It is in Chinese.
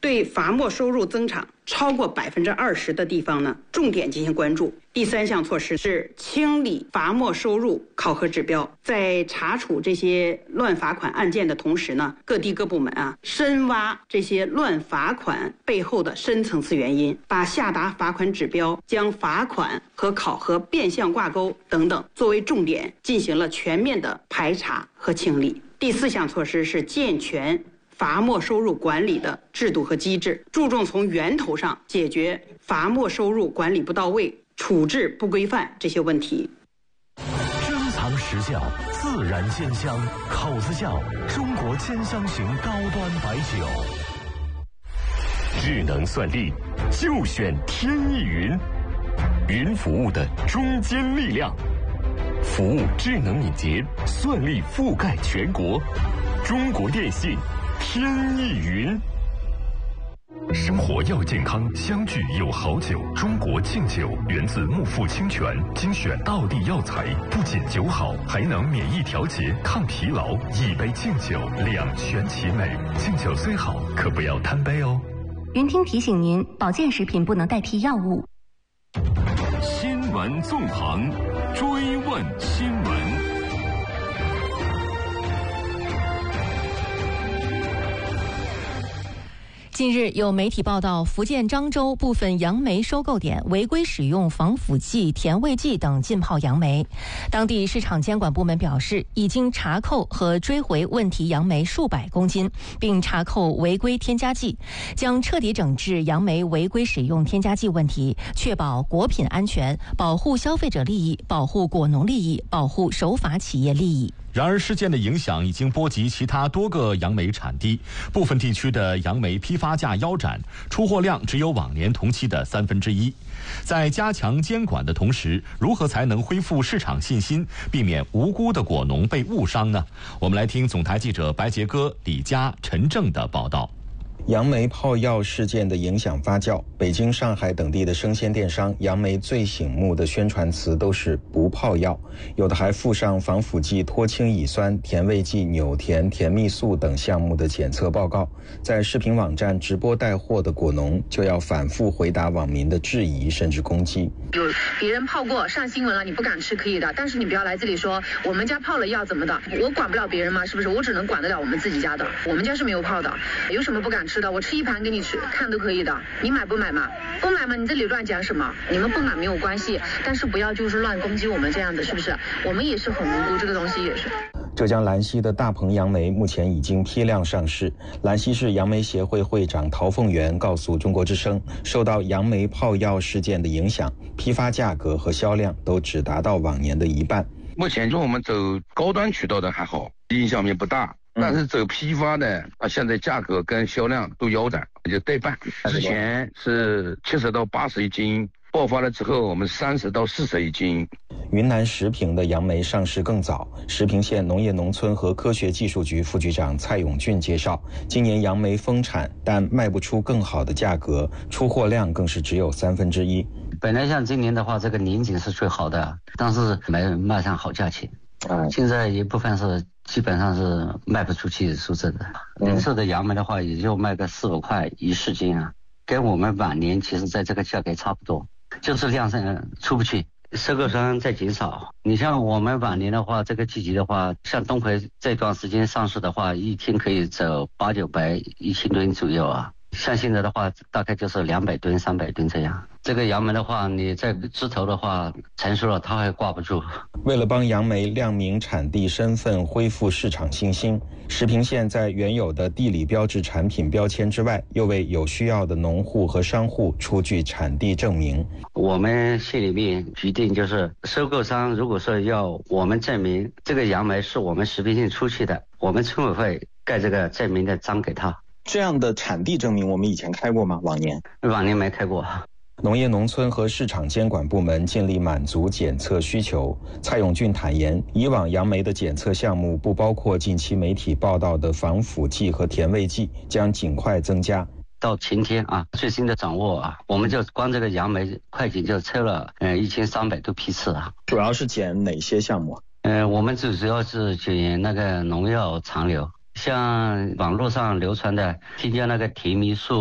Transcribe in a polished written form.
对伐没收入增长超过20%的地方呢，重点进行关注。第3项措施是清理罚没收入考核指标，在查处这些乱罚款案件的同时呢，各地各部门深挖这些乱罚款背后的深层次原因，把下达罚款指标、将罚款和考核变相挂钩等等作为重点，进行了全面的排查和清理。第4项措施是健全罚没收入管理的制度和机制，注重从源头上解决罚没收入管理不到位、处置不规范这些问题。 珍藏实效，自然鲜香，口子窖中国千香型高端白酒。智能算力，就选天翼云，云服务的中坚力量，服务智能敏捷，算力覆盖全国。中国电信天翼云。生活要健康，相聚有好酒。中国敬酒源自木富清泉，精选道地药材，不仅酒好，还能免疫调节、抗疲劳。一杯敬酒，两全其美。敬酒虽好，可不要贪杯哦。 云听提醒您，保健食品不能代替药物。 新闻纵横，追问新闻。 近日有媒体报道，福建漳州部分杨梅收购点违规使用防腐剂、甜味剂等浸泡杨梅。当地市场监管部门表示，已经查扣和追回问题杨梅数百公斤，并查扣违规添加剂，将彻底整治杨梅违规使用添加剂问题，确保果品安全，保护消费者利益，保护果农利益，保护守法企业利益。 然而，事件的影响已经波及其他多个杨梅产地，部分地区的杨梅批发价腰斩，出货量只有往年同期的1/3。在加强监管的同时，如何才能恢复市场信心，避免无辜的果农被误伤呢？我们来听总台记者白杰哥、李佳、陈正的报道。 杨梅泡药事件的影响发酵，北京、上海等地的生鲜电商杨梅最醒目的宣传词都是不泡药，有的还附上防腐剂、脱氢乙酸、甜味剂、纽甜、甜蜜素等项目的检测报告。在视频网站直播带货的果农就要反复回答网民的质疑甚至攻击。 有别人泡过上新闻了，你不敢吃可以的，但是你不要来这里说我们家泡了药怎么的，我管不了别人吗？是不是？我只能管得了我们自己家的，我们家是没有泡的，有什么不敢吃的？我吃一盘给你吃看都可以的，你买不买嘛？不买嘛？你这里乱讲什么？你们不买没有关系，但是不要就是乱攻击我们这样的，是不是？我们也是很无辜，这个东西也是。 浙江兰溪的大棚杨梅目前已经批量上市。兰溪市杨梅协会会长陶凤元告诉中国之声，受到杨梅泡药事件的影响，批发价格和销量都只达到往年的一半。 目前就我们走高端渠道的还好，影响面不大。但是走批发的现在价格跟销量都腰斩，就对半。之前是70到80一斤，爆发了之后我们30到40一斤。 云南石屏的杨梅上市更早，石屏县农业农村和科学技术局副局长蔡永俊介绍，今年杨梅丰产，但卖不出更好的价格，出货量更是只有1/3。 本来像今年的话，这个年景是最好的，但是没卖上好价钱。现在一部分是基本上是卖不出去数字的，零售的杨梅的话也就卖个4-5块1斤啊，跟我们往年其实在这个价格差不多，就是量上出不去，收购商在减少。你像我们往年的话，这个季节的话，像东培这段时间上市的话，一天可以走800-900、1000吨左右啊。像现在的话，大概就是200吨、300吨这样。这个杨梅的话，你在枝头的话成熟了，它还挂不住。 为了帮杨梅亮明产地身份，恢复市场信心，石屏县在原有的地理标志产品标签之外，又为有需要的农户和商户出具产地证明。 我们县里面决定，就是收购商如果说要我们证明这个杨梅是我们石屏县出去的，我们村委会盖这个证明的章给他。 这样的产地证明我们以前开过吗？往年没开过。 农业农村和市场监管部门尽力满足检测需求。蔡永俊坦言，以往杨梅的检测项目不包括近期媒体报道的防腐剂和甜味剂，将尽快增加。 到前天最新的掌握我们就光这个杨梅快检就抽了1300多批次主要是检哪些项目？ 我们主要是检那个农药残留，像网络上流传的添加那个甜蜜素